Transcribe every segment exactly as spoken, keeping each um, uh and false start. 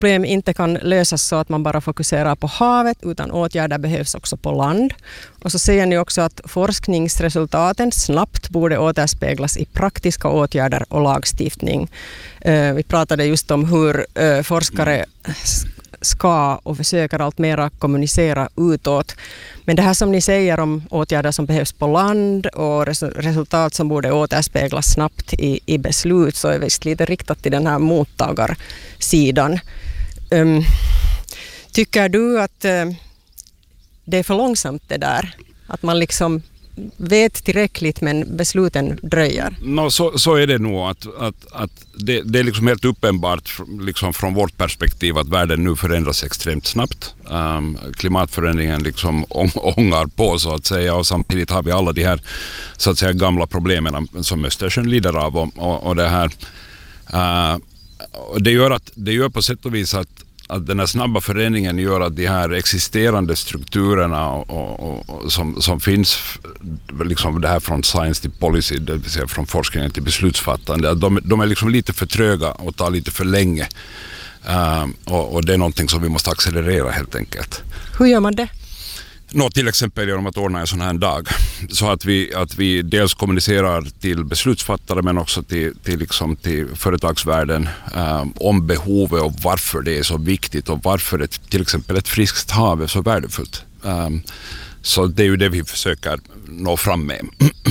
problem inte kan lösas så att man bara fokuserar på havet, utan åtgärder behövs också på land. Och så säger ni också att forskningsresultaten snabbt borde återspeglas i praktiska åtgärder och lagstiftning. Uh, vi pratade just om hur uh, forskare ska och försöker allt mera kommunicera utåt. Men det här som ni säger om åtgärder som behövs på land och resultat som borde återspeglas snabbt i, i beslut, så är visst lite riktat till den här mottagarsidan. Um, tycker du att uh, det är för långsamt det där? Att man liksom vet tillräckligt men besluten dröjer? No, så, så är det nog att, att, att det, det är liksom helt uppenbart liksom från vårt perspektiv att världen nu förändras extremt snabbt. Um, klimatförändringen liksom ångar på så att säga, och samtidigt har vi alla de här så att säga gamla problemen som Östersjön lider av och, och, och det här uh, och det gör att det gör på sätt och vis att att den här snabba förändringen gör att de här existerande strukturerna och, och, och, som, som finns liksom det här från science till policy, det vill säga från forskningen till beslutsfattande, de, de är liksom lite för tröga och tar lite för länge. Uh, och, och det är någonting som vi måste accelerera helt enkelt. Hur gör man det? Nå, till exempel genom att ordna en sån här dag så att vi, att vi dels kommunicerar till beslutsfattare men också till, till, liksom till företagsvärlden um, om behovet och varför det är så viktigt och varför ett, till exempel ett friskt hav är så värdefullt. Um, så det är ju det vi försöker nå fram med.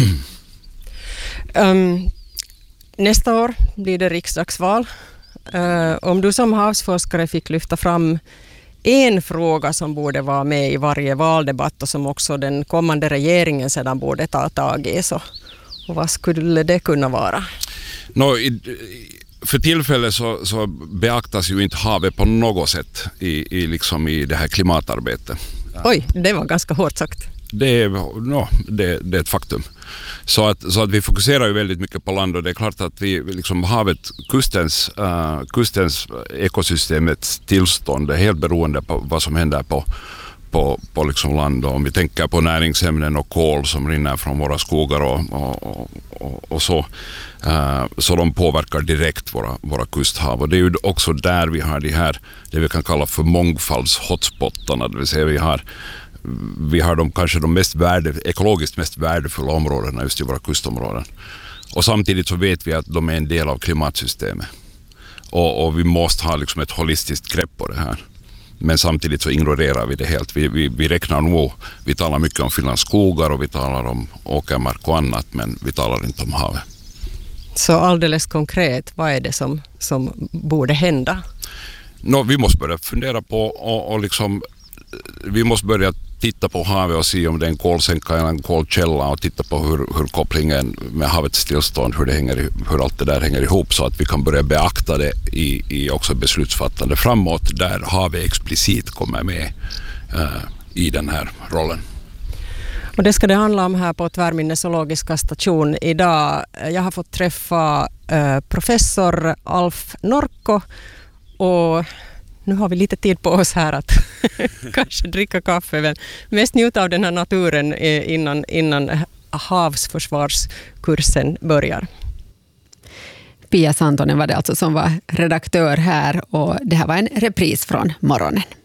um, nästa år blir det riksdagsval. Uh, om du som havsforskare fick lyfta fram en fråga som borde vara med i varje valdebatt och som också den kommande regeringen sedan borde ta tag i, så och vad skulle det kunna vara? No, i, för tillfället så, så beaktas ju inte havet på något sätt i, i, liksom i det här klimatarbetet. Oj, det var ganska hårt sagt. Det är, no, det, det är ett faktum. Så att, så att vi fokuserar ju väldigt mycket på land och det är klart att vi liksom havet, kustens, uh, kustens ekosystemets tillstånd är helt beroende på vad som händer på, på, på liksom land. Och om vi tänker på näringsämnen och kol som rinner från våra skogar och, och, och, och så, uh, så de påverkar direkt våra, våra kusthav. Och det är ju också där vi har de här, det vi kan kalla för mångfaldshotspottarna, det vill säga vi har Vi har de, kanske de mest värde, ekologiskt mest värdefulla områdena just i våra kustområden. Och samtidigt så vet vi att de är en del av klimatsystemet. Och, och vi måste ha liksom ett holistiskt grepp på det här. Men samtidigt så ignorerar vi det helt. Vi, vi, vi räknar nog, vi talar mycket om Finlands skogar och vi talar om åkermark och annat, men vi talar inte om havet. Så alldeles konkret, vad är det som, som borde hända? No, vi måste börja fundera på och, och liksom, vi måste börja titta på havet och se om det är en kolsänka eller en kolkälla och titta på hur, hur kopplingen med havets tillstånd, hur, det hänger, hur allt det där hänger ihop så att vi kan börja beakta det i, i också beslutsfattande framåt där havet explicit kommer med uh, i den här rollen. Och det ska det handla om här på Tvärminne zoologiska station idag. Jag har fått träffa uh, professor Alf Norkko och nu har vi lite tid på oss här att kanske dricka kaffe, men mest njuta av den här naturen innan, innan havsförsvarskursen börjar. Pia Santonen var det alltså som var redaktör här och det här var en repris från morgonen.